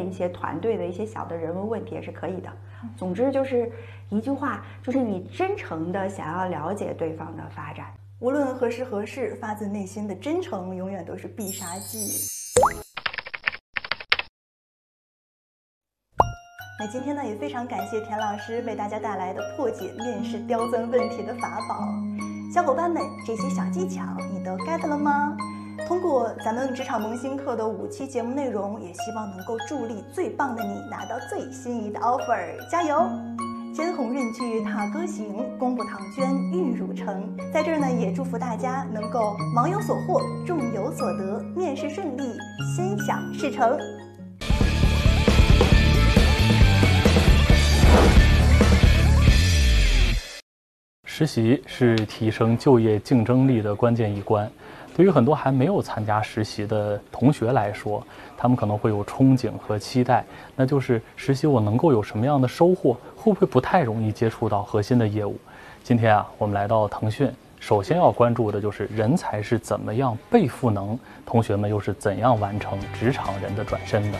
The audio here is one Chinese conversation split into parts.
一些团队的一些小的人文问题也是可以的。总之就是一句话，就是你真诚的想要了解对方的发展， 无论何时何事，发自内心的真诚永远都是必杀技。那今天呢，也非常感谢田老师为大家带来的破解面试刁钻问题的法宝。小伙伴们，这些小技巧你都 get 了吗？通过咱们职场萌新课的5期节目内容，也希望能够助力最棒的你拿到最心仪的 offer， 加油！肩鸿闰炬踏歌行，功不唐捐玉汝成。在这儿呢，也祝福大家能够忙有所获，众有所得，面试顺利，心想事成。 实习是提升就业竞争力的关键一关。对于很多还没有参加实习的同学来说，他们可能会有憧憬和期待，那就是实习我能够有什么样的收获，会不会不太容易接触到核心的业务。今天我们来到腾讯，首先要关注的就是人才是怎么样被赋能，同学们又是怎样完成职场人的转身的。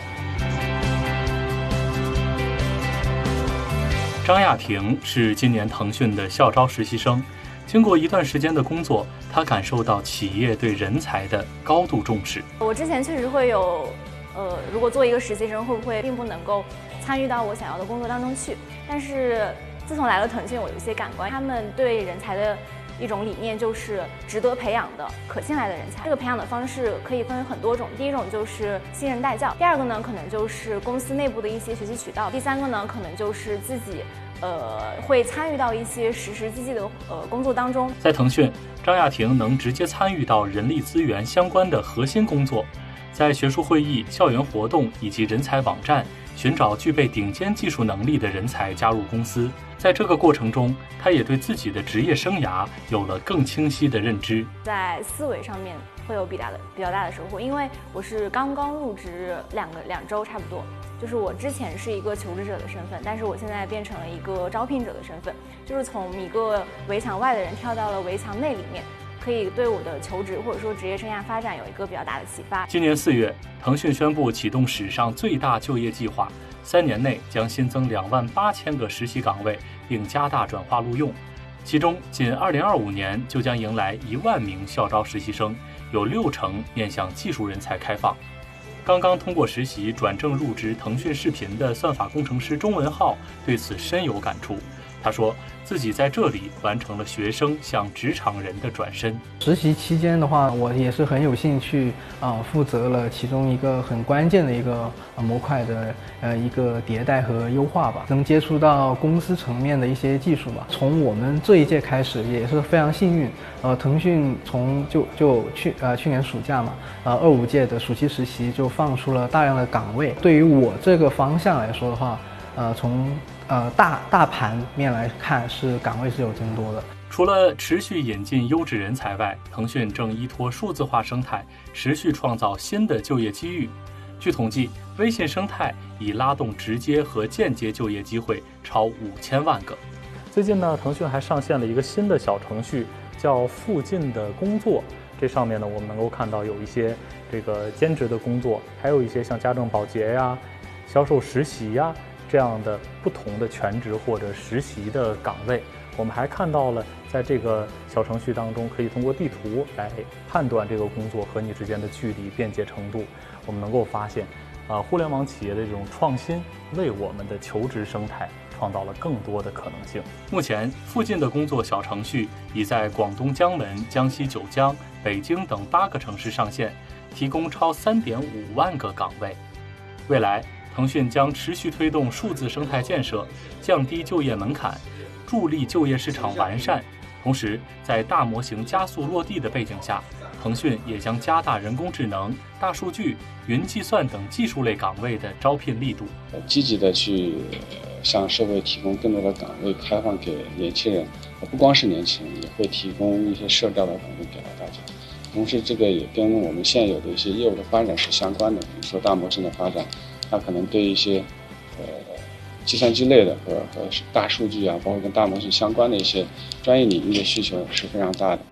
张亚婷是今年腾讯的校招实习生，经过一段时间的工作，她感受到企业对人才的高度重视。 我之前确实会有，如果做一个实习生，会不会并不能够参与到我想要的工作当中去？但是自从来了腾讯，我有一些感官，他们对人才的一种理念就是值得培养的、可信赖的人才。这个培养的方式可以分为很多种，第一种就是新人带教，第二个呢可能就是公司内部的一些学习渠道，第三个呢可能就是自己会参与到一些实实际际的工作当中。在腾讯，张亚婷能直接参与到人力资源相关的核心工作，在学术会议、校园活动以及人才网站寻找具备顶尖技术能力的人才加入公司。在这个过程中，他也对自己的职业生涯有了更清晰的认知，在思维上面会有比较大的收获。因为我是刚刚入职两周差不多，就是我之前是一个求职者的身份，但是我现在变成了一个招聘者的身份，就是从一个围墙外的人跳到了围墙内里面，可以对我的求职或者说职业生涯发展有一个比较大的启发。今年4月，腾讯宣布启动史上最大就业计划，3年内将新增28000个实习岗位，并加大转化录用。其中，仅2025年就将迎来1万名校招实习生，有60%面向技术人才开放。刚刚通过实习转正入职腾讯视频的算法工程师钟文浩对此深有感触。他说自己在这里完成了学生向职场人的转身。 实习期间的话，我也是很有兴趣负责了其中一个很关键的一个模块的一个迭代和优化吧，能接触到公司层面的一些技术吧。从我们这一届开始也是非常幸运，腾讯从去年暑假嘛，25届的暑期实习就放出了大量的岗位。对于我这个方向来说的话，从大盘面来看，是岗位是有增多的。 除了持续引进优质人才外，腾讯正依托数字化生态，持续创造新的就业机遇。据统计，微信生态已拉动直接和间接就业机会超5000万个。最近呢，腾讯还上线了一个新的小程序，叫附近的工作。这上面呢，我们能够看到有一些这个兼职的工作，还有一些像家政保洁呀、销售实习呀这样的不同的全职或者实习的岗位。我们还看到了，在这个小程序当中，可以通过地图来判断这个工作和你之间的距离、便捷程度。我们能够发现，互联网企业的这种创新，为我们的求职生态创造了更多的可能性。目前，附近的工作小程序已在广东江门、江西九江、北京等8个城市上线，提供超3.5万个岗位。未来，腾讯将持续推动数字生态建设，降低就业门槛，助力就业市场完善。同时，在大模型加速落地的背景下，腾讯也将加大人工智能、大数据、云计算等技术类岗位的招聘力度， 积极的去向社会提供更多的岗位开放给年轻人，不光是年轻人，也会提供一些社调的岗位给到大家。同时，这个也跟我们现有的一些业务的发展是相关的。比如说大模型的发展，它可能对一些计算机类的和大数据啊，包括跟大模型相关的一些专业领域的需求是非常大的。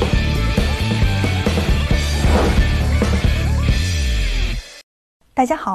大家好。